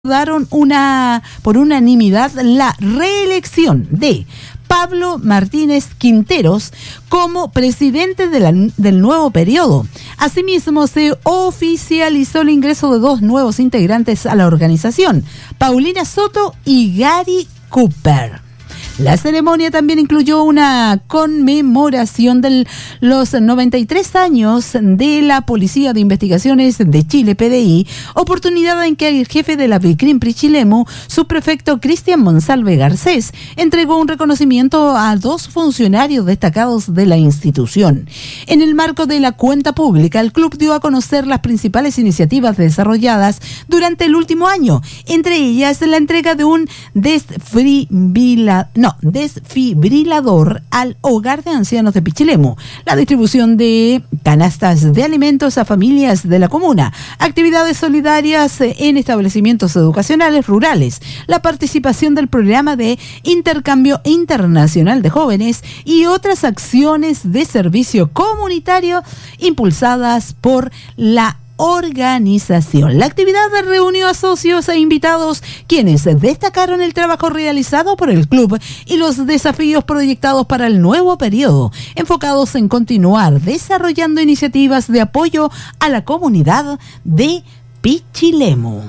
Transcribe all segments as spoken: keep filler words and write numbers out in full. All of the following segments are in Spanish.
daron una por unanimidad la reelección de Pablo Martínez Quinteros como presidente de la, del nuevo periodo. Asimismo, se oficializó el ingreso de dos nuevos integrantes a la organización, Paulina Soto y Gary Cooper. La ceremonia también incluyó una conmemoración de los noventa y tres años de la Policía de Investigaciones de Chile, P D I, oportunidad en que el jefe de la Vicrim Pichilemu, subprefecto Cristian Monsalve Garcés, entregó un reconocimiento a dos funcionarios destacados de la institución. En el marco de la cuenta pública, el club dio a conocer las principales iniciativas desarrolladas durante el último año, entre ellas la entrega de un desfibrilador, no, desfibrilador al hogar de ancianos de Pichilemu, la distribución de canastas de alimentos a familias de la comuna, actividades solidarias en establecimientos educacionales rurales, la participación del programa de intercambio internacional de jóvenes y otras acciones de servicio comunitario impulsadas por la organización. La actividad reunió a socios e invitados quienes destacaron el trabajo realizado por el club y los desafíos proyectados para el nuevo periodo, enfocados en continuar desarrollando iniciativas de apoyo a la comunidad de Pichilemu.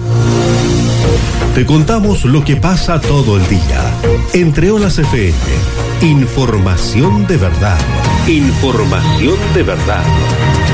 Te contamos lo que pasa todo el día. Entre Olas F M, información de verdad. Información de verdad.